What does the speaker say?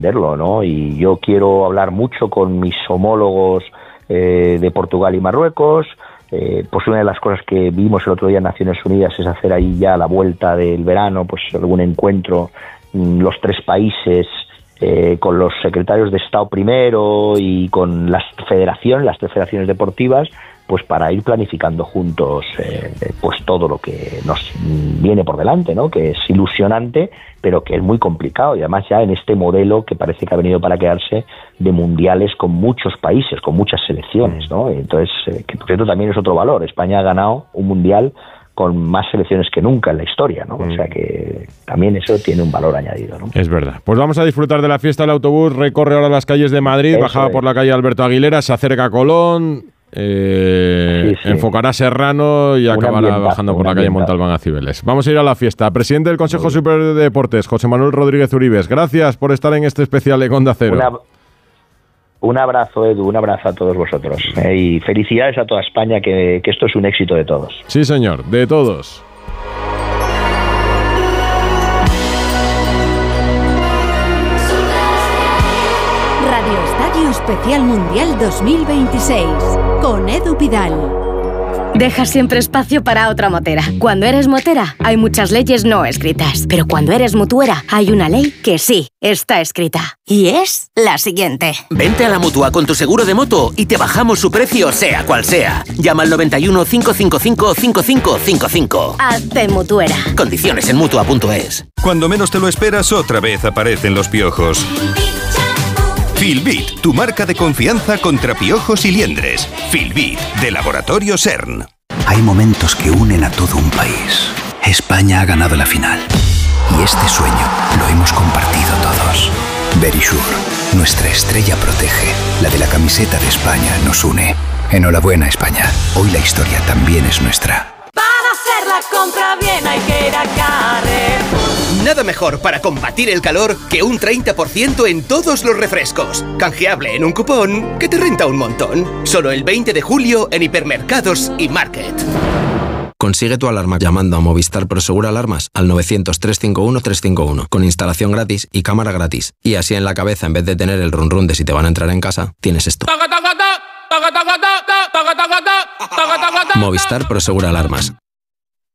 verlo, ¿no? Y yo quiero hablar mucho con mis homólogos de Portugal y Marruecos. Pues una de las cosas que vimos el otro día en Naciones Unidas es hacer ahí ya a la vuelta del verano, pues algún encuentro, los tres países, con los secretarios de Estado primero y con las tres federaciones deportivas, pues para ir planificando juntos pues todo lo que nos viene por delante, ¿no? Que es ilusionante, pero que es muy complicado, y además ya en este modelo que parece que ha venido para quedarse de mundiales con muchos países, con muchas selecciones, ¿no? Entonces, que por cierto también es otro valor. España ha ganado un mundial con más selecciones que nunca en la historia, ¿no? O sea que también eso tiene un valor añadido, ¿no? Es verdad. Pues vamos a disfrutar de la fiesta. El autobús recorre ahora las calles de Madrid, bajaba por la calle Alberto Aguilera, se acerca a Colón, enfocará a Serrano y acabará bajando por la calle Montalbán a Cibeles. Vamos a ir a la fiesta. Presidente del Consejo Superior de Deportes, José Manuel Rodríguez Uribes, gracias por estar en este especial de Onda Cero. Un abrazo, Edu, un abrazo a todos vosotros. Y felicidades a toda España, que esto es un éxito de todos. Sí, señor, de todos. Radio Estadio Especial Mundial 2026 con Edu Pidal. Deja siempre espacio para otra motera. Cuando eres motera, hay muchas leyes no escritas. Pero cuando eres mutuera, hay una ley que sí está escrita. Y es la siguiente. Vente a la Mutua con tu seguro de moto y te bajamos su precio, sea cual sea. Llama al 91 555 5555. Hazte mutuera. Condiciones en Mutua.es. Cuando menos te lo esperas, otra vez aparecen los piojos. Filbit, tu marca de confianza contra piojos y liendres. Filbit, de Laboratorio CERN. Hay momentos que unen a todo un país. España ha ganado la final. Y este sueño lo hemos compartido todos. Verisure, nuestra estrella protege. La de la camiseta de España nos une. Enhorabuena, España. Hoy la historia también es nuestra. Para hacer la compra bien hay que ir a Carrefour. Nada mejor para combatir el calor que un 30% en todos los refrescos. Canjeable en un cupón que te renta un montón. Solo el 20 de julio en hipermercados y Market. Consigue tu alarma llamando a Movistar Prosegur Alarmas al 900-351-351 con instalación gratis y cámara gratis. Y así en la cabeza, en vez de tener el run run de si te van a entrar en casa, tienes esto. Movistar Prosegur Alarmas.